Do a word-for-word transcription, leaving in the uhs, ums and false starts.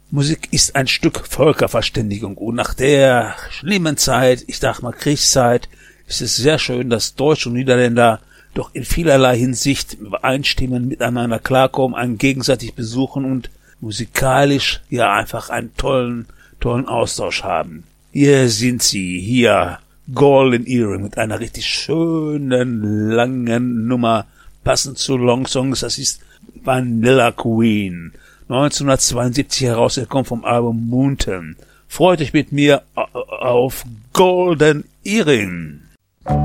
Musik ist ein Stück Völkerverständigung und nach der schlimmen Zeit, ich sag mal Kriegszeit, ist es sehr schön, dass Deutsche und Niederländer doch in vielerlei Hinsicht übereinstimmen, miteinander klarkommen, einen gegenseitig besuchen und musikalisch ja einfach einen tollen, tollen Austausch haben. Hier sind sie, hier Golden Earring mit einer richtig schönen, langen Nummer, passend zu Long Songs, das ist Vanilla Queen, neunzehnhundertzweiundsiebzig herausgekommen vom Album Mountain. Freut euch mit mir auf Golden Earring.